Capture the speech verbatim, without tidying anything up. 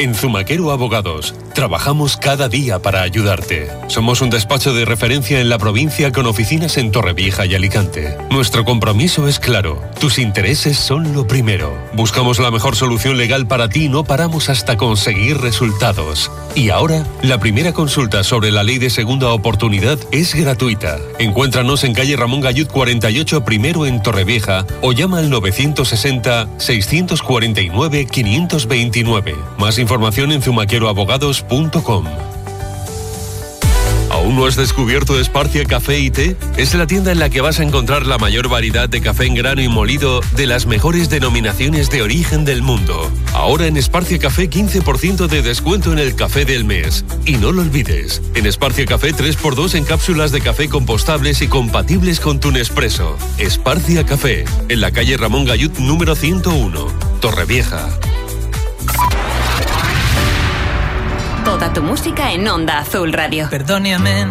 En Zumaquero Abogados, trabajamos cada día para ayudarte. Somos un despacho de referencia en la provincia con oficinas en Torrevieja y Alicante. Nuestro compromiso es claro, tus intereses son lo primero. Buscamos la mejor solución legal para ti y no paramos hasta conseguir resultados. Y ahora, la primera consulta sobre la ley de segunda oportunidad es gratuita. Encuéntranos en calle Ramón Gallud cuarenta y ocho primero en Torrevieja o llama al novecientos sesenta, seiscientos cuarenta y nueve, quinientos veintinueve. Más información en zumaquero abogados punto com. ¿Aún no has descubierto Esparcia Café y Té? Es la tienda en la que vas a encontrar la mayor variedad de café en grano y molido de las mejores denominaciones de origen del mundo. Ahora en Esparcia Café quince por ciento de descuento en el café del mes. Y no lo olvides, en Esparcia Café tres por dos en cápsulas de café compostables y compatibles con tu Nespresso. Esparcia Café, en la calle Ramón Gallud número ciento uno, Torrevieja. Toda tu música en Onda Azul Radio. Perdóname.